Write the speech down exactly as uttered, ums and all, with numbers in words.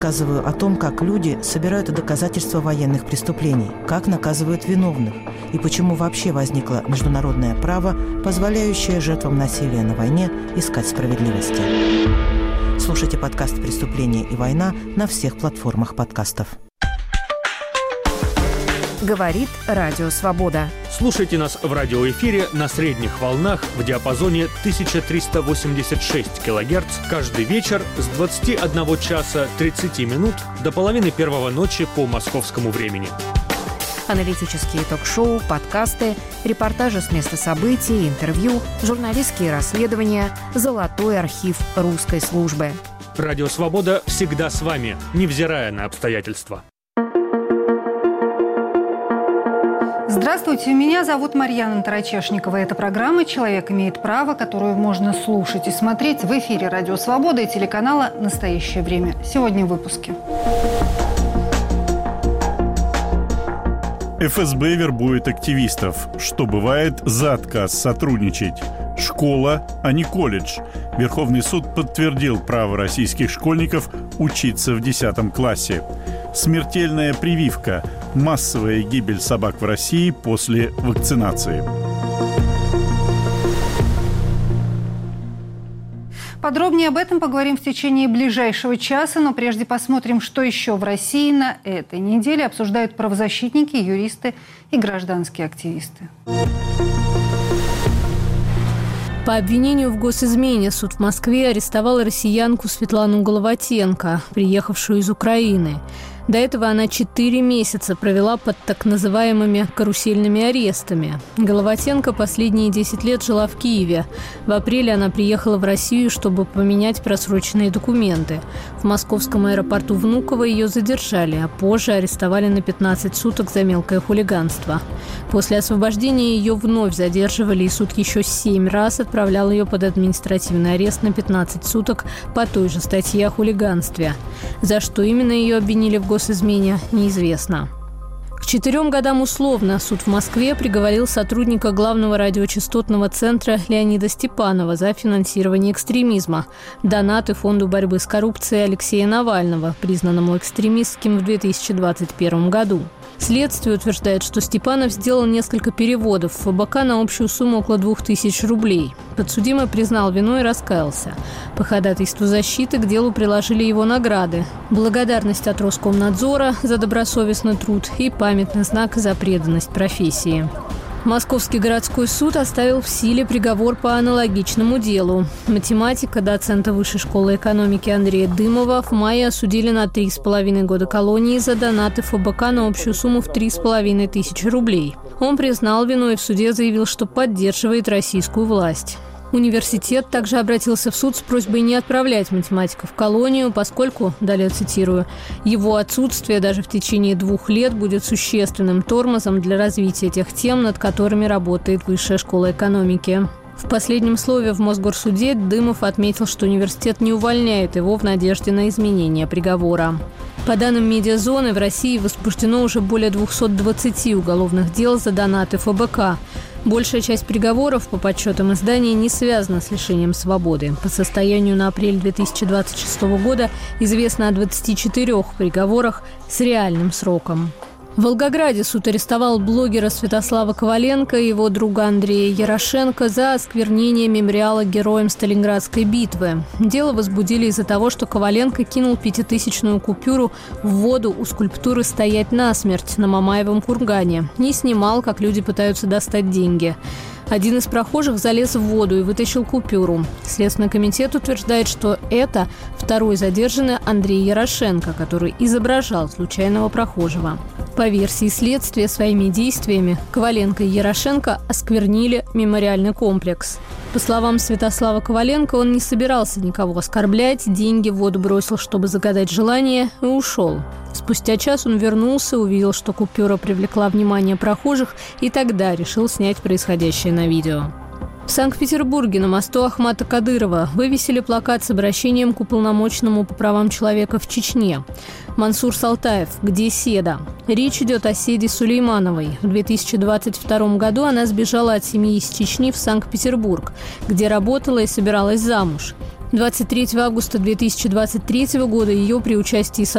Рассказываю о том, как люди собирают доказательства военных преступлений, как наказывают виновных и почему вообще возникло международное право, позволяющее жертвам насилия на войне искать справедливости. Слушайте подкаст «Преступление и война» на всех платформах подкастов. Говорит Радио Свобода. Слушайте нас в радиоэфире на средних волнах в диапазоне тысяча триста восемьдесят шесть килогерц каждый вечер с двадцати одного часа тридцати минут до половины первого ночи по московскому времени. Аналитические ток-шоу, подкасты, репортажи с места событий, интервью, журналистские расследования, золотой архив русской службы. Радио Свобода всегда с вами, невзирая на обстоятельства. Здравствуйте, меня зовут Марьяна Тарачешникова. Это программа «Человек имеет право», которую можно слушать и смотреть в эфире Радио Свобода и телеканала «Настоящее время». Сегодня в выпуске. эф эс бэ вербует активистов. Что бывает за отказ сотрудничать? Школа, а не колледж. Верховный суд подтвердил право российских школьников учиться в десятом классе. Смертельная прививка. Массовая гибель собак в России после вакцинации. Подробнее об этом поговорим в течение ближайшего часа, но прежде посмотрим, что еще в России на этой неделе обсуждают правозащитники, юристы и гражданские активисты. По обвинению в госизмене суд в Москве арестовал россиянку Светлану Головатенко, приехавшую из Украины. До этого она четыре месяца провела под так называемыми карусельными арестами. Головатенко последние десять лет жила в Киеве. В апреле она приехала в Россию, чтобы поменять просроченные документы. В московском аэропорту Внуково ее задержали, а позже арестовали на пятнадцать суток за мелкое хулиганство. После освобождения ее вновь задерживали, и суд еще семь раз отправлял ее под административный арест на пятнадцать суток по той же статье о хулиганстве. За что именно ее обвинили в госизмене, неизвестно. К четырем годам условно суд в Москве приговорил сотрудника главного радиочастотного центра Леонида Степанова за финансирование экстремизма, донаты фонду борьбы с коррупцией Алексея Навального, признанному экстремистским в две тысячи двадцать первом году. Следствие утверждает, что Степанов сделал несколько переводов в эф бэ ка на общую сумму около двух тысяч рублей. Подсудимый признал вину и раскаялся. По ходатайству защиты к делу приложили его награды: благодарность от Роскомнадзора за добросовестный труд и памятный знак за преданность профессии. Московский городской суд оставил в силе приговор по аналогичному делу. Математика, доцента Высшей школы экономики Андрея Дымова в мае осудили на три с половиной года колонии за донаты в эф бэ ка на общую сумму в три с половиной тысячи рублей. Он признал вину и в суде заявил, что поддерживает российскую власть. Университет также обратился в суд с просьбой не отправлять математика в колонию, поскольку, далее цитирую, его отсутствие даже в течение двух лет будет существенным тормозом для развития тех тем, над которыми работает Высшая школа экономики. В последнем слове в Мосгорсуде Дымов отметил, что университет не увольняет его в надежде на изменение приговора. По данным «Медиазоны», в России возбуждено уже более двухсот двадцати уголовных дел за донаты в эф бэ ка. Большая часть приговоров, по подсчетам издания, не связана с лишением свободы. По состоянию на апрель две тысячи двадцать шестого года известно о двадцати четырёх приговорах с реальным сроком. В Волгограде суд арестовал блогера Святослава Коваленко и его друга Андрея Ярошенко за осквернение мемориала героям Сталинградской битвы. Дело возбудили из-за того, что Коваленко кинул пятитысячную купюру в воду у скульптуры «Стоять насмерть» на Мамаевом кургане. Не снимал, как люди пытаются достать деньги. Один из прохожих залез в воду и вытащил купюру. Следственный комитет утверждает, что это второй задержанный Андрей Ярошенко, который изображал случайного прохожего. По версии следствия, своими действиями Коваленко и Ярошенко осквернили мемориальный комплекс. По словам Святослава Коваленко, он не собирался никого оскорблять, деньги в воду бросил, чтобы загадать желание, и ушел. Спустя час он вернулся, увидел, что купюра привлекла внимание прохожих, и тогда решил снять происходящее на видео. В Санкт-Петербурге на мосту Ахмата Кадырова вывесили плакат с обращением к уполномоченному по правам человека в Чечне. Мансур Салтаев, где Седа? Речь идет о Седе Сулеймановой. В две тысячи двадцать втором году она сбежала от семьи из Чечни в Санкт-Петербург, где работала и собиралась замуж. двадцать третьего августа две тысячи двадцать третьего года ее при участии